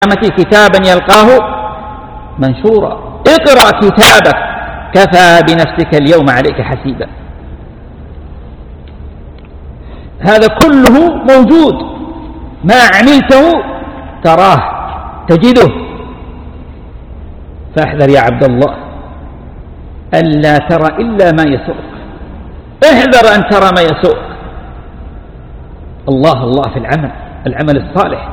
كتابا يلقاه منشورا. اقرأ كتابك كفى بنفسك اليوم عليك حسيبا. هذا كله موجود، ما عملته تراه تجده. فاحذر يا عبد الله ألا ترى إلا ما يسوءك، احذر أن ترى ما يسوءك. الله الله في العمل الصالح،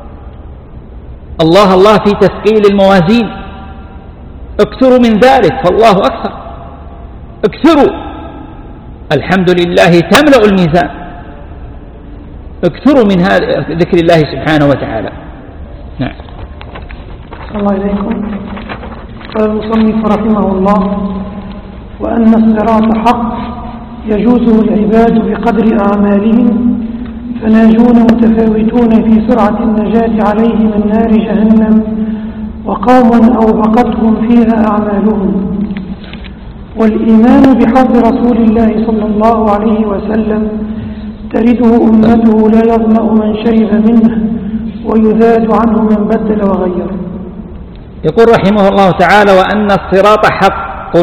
الله الله في تثقيل الموازين. اكثروا من ذلك فالله أكثر، اكثروا، الحمد لله تملأ الميزان. اكثروا من ذكر الله سبحانه وتعالى. نعم. الله إليكم. قال المصنف رحمه الله: وأن الصراط حق يجوزه العباد بقدر أعمالهم، فناجون متفاوتون في سرعة النجاة عليه من نار جهنم، وقوم أوبقتهم فيها أعمالهم. والإيمان بحظ رسول الله صلى الله عليه وسلم ترده أمته لا يظمأ من شرب منه، ويذاد عنه من بدل وغير. يقول رحمه الله تعالى: وأن الصراط حق.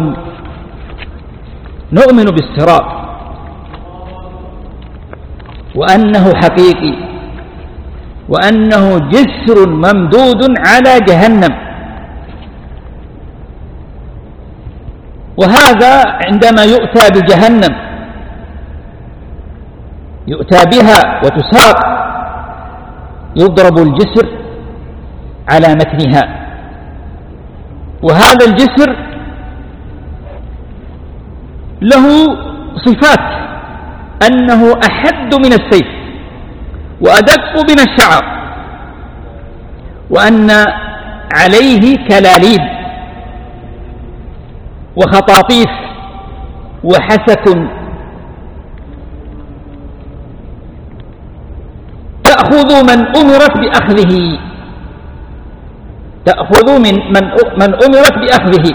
نؤمن بالصراط وأنه حقيقي، وأنه جسر ممدود على جهنم. وهذا عندما يؤتى بجهنم، يؤتى بها وتساق، يضرب الجسر على متنها. وهذا الجسر له صفات، أنه أحد من السيف وأدق من الشعر، وأن عليه كلاليب وخطاطيف وحسك تأخذ من أمرت بأخذه، تأخذ من أمرت بأخذه.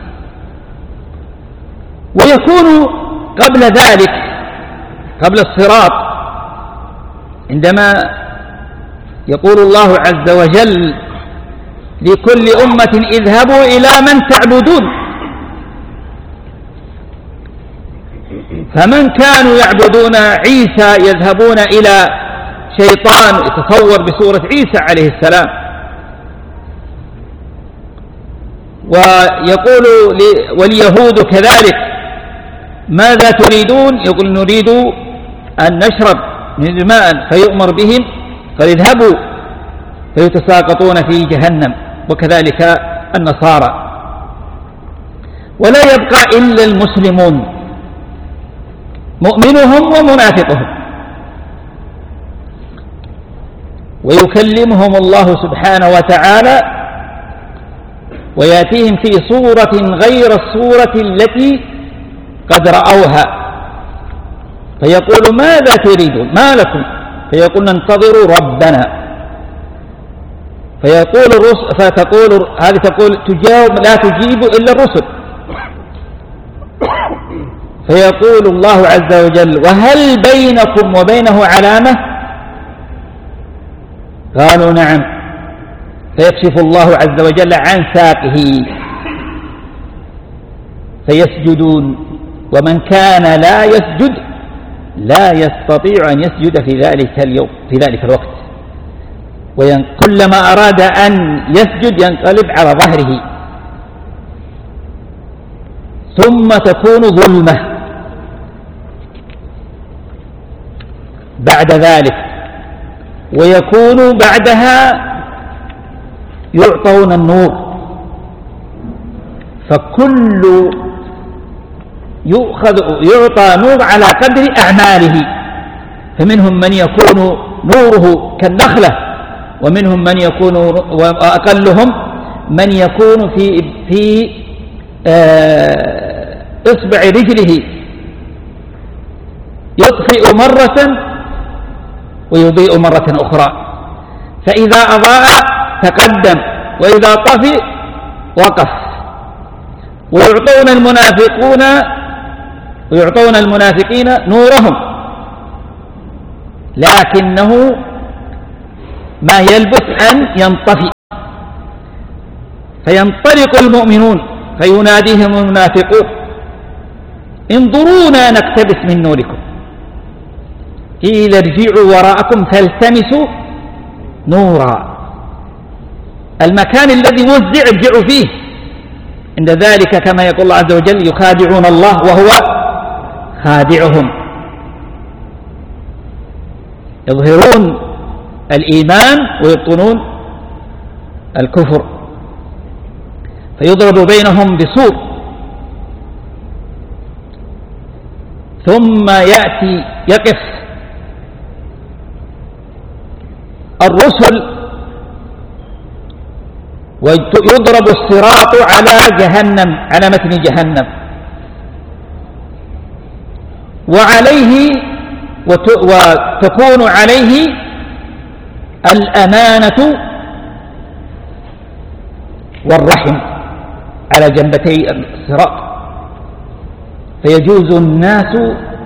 ويكون قبل ذلك، قبل الصراط، عندما يقول الله عز وجل: لكل أمة اذهبوا إلى من تعبدون. فمن كانوا يعبدون عيسى يذهبون إلى شيطان يتصور بصورة عيسى عليه السلام، ويقول واليهود كذلك: ماذا تريدون؟ يقول: نريد أن نشرب من ماء، فيؤمر بهم فيذهبوا فيتساقطون في جهنم. وكذلك النصارى. ولا يبقى إلا المسلمون، مؤمنهم ومنافقهم. ويكلمهم الله سبحانه وتعالى ويأتيهم في صورة غير الصورة التي قد رأوها، فيقول: ماذا تريدون؟ ما لكم؟ فيقول: ننتظر ربنا. فتقول هذه تجاوب لا تجيب إلا الرسل. فيقول الله عز وجل: وهل بينكم وبينه علامة؟ قالوا: نعم. فيكشف الله عز وجل عن ساقه فيسجدون. ومن كان لا يسجد لا يستطيع أن يسجد في ذلك اليوم، في ذلك الوقت. وكلما أراد أن يسجد ينقلب على ظهره، ثم تكون ظلمة بعد ذلك. ويكون بعدها يعطون النور، فكل يعطى نور على قدر أعماله. فمنهم من يكون نوره كالنخلة، ومنهم من يكون، وأقلهم من يكون في إصبع رجله، يطفئ مرة ويضيء مرة أخرى. فإذا أضاء تقدم، وإذا طفئ وقف. ويعطون المنافقين نورهم، لكنه ما يلبث أن ينطفئ فينطلق المؤمنون فيناديهم المنافقون انظرونا نقتبس من نوركم قيل ارجعوا وراءكم فالتمسوا نورا. المكان الذي وزع ارجعوا فيه. عند ذلك كما يقول الله عز وجل يخادعون الله وهو خادعهم. يظهرون الإيمان ويبطنون الكفر. فيضرب بينهم بسور ثم يقف الرسل ويضرب الصراط على جهنم على متن جهنم وعليه وتكون عليه الأمانة والرحم على جنبتي الصراط. فيجوز الناس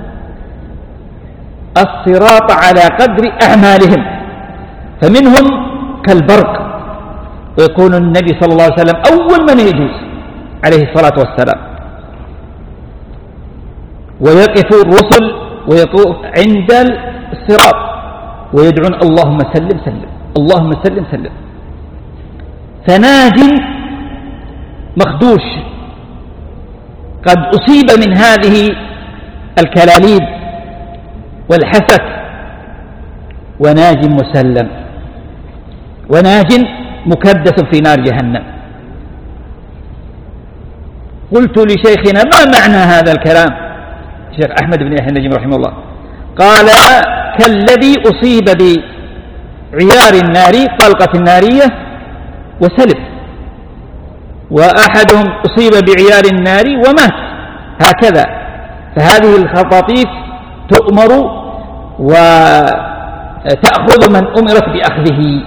الصراط على قدر أعمالهم فمنهم كالبرق ويكون النبي صلى الله عليه وسلم أول من يجوز عليه الصلاة والسلام. ويقف الرسل ويطوف عند الصراط ويدعون اللهم سلم سلم اللهم سلم سلم. فناج مخدوش قد أصيب من هذه الكلاليب والحسك وناج مسلم وناج مكدس في نار جهنم. قلت لشيخنا ما معنى هذا الكلام شيخ أحمد بن يحيى النجم رحمه الله قال كالذي أصيب بعيار النار طلقة نارية وسلب وأحدهم أصيب بعيار النار ومات هكذا. فهذه الخطاطيف تؤمر وتأخذ من أمرت بأخذه.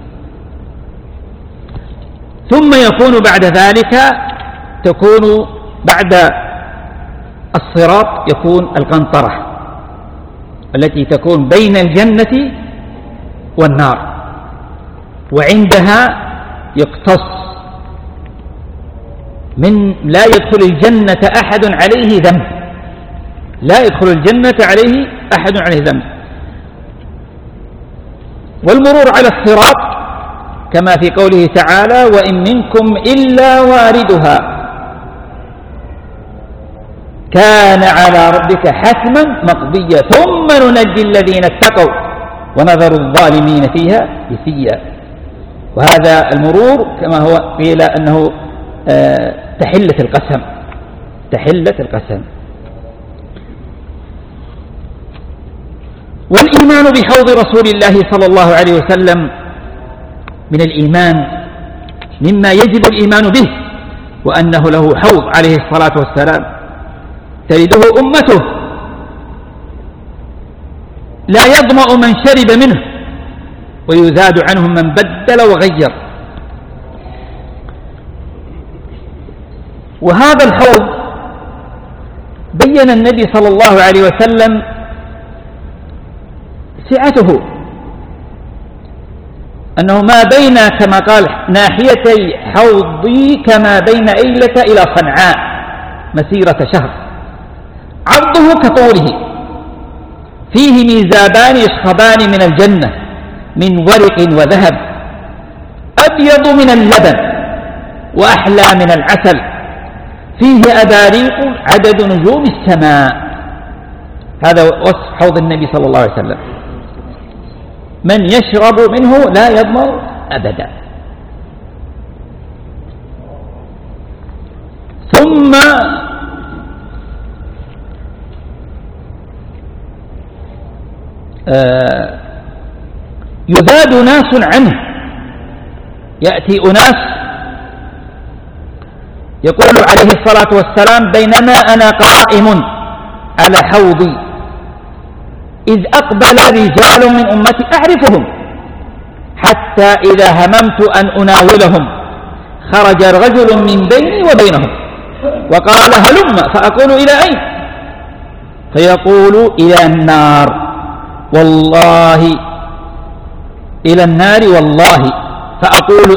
ثم يكون بعد ذلك تكون بعد الصراط يكون القنطرة التي تكون بين الجنة والنار وعندها يقتص من لا يدخل الجنة أحد عليه ذنب لا يدخل الجنة عليه أحد عليه ذنب. والمرور على الصراط كما في قوله تعالى وإن منكم إلا واردها كان على ربك حتما مقضيا ثم ننجي الذين اتقوا ونذر الظالمين فيها جثيا. وهذا المرور كما هو قيل أنه تحلة القسم تحلة القسم. والإيمان بحوض رسول الله صلى الله عليه وسلم من الإيمان مما يجب الإيمان به وأنه له حوض عليه الصلاة والسلام ترده أمته لا يظمأ من شرب منه ويزاد عنهم من بدل وغير. وهذا الحوض بين النبي صلى الله عليه وسلم سعته أنه ما بين كما قال ناحيتي حوضي كما بين أيلة إلى صنعاء مسيرة شهر عرضه كطوله فيه ميزابان يشخبان من الجنة من ورق وذهب أبيض من اللبن وأحلى من العسل فيه أباريق عدد نجوم السماء. هذا وصف حوض النبي صلى الله عليه وسلم من يشرب منه لا يظمأ أبدا. ثم يذاد ناس عنه يأتي أناس يقول عليه الصلاة والسلام بينما أنا قائم على حوضي إذ أقبل رجال من أمتي أعرفهم حتى إذا هممت أن أناولهم خرج رجل من بيني وبينهم وقال هلم فأقول إلى أين فيقول إلى النار والله إلى النار والله فأقول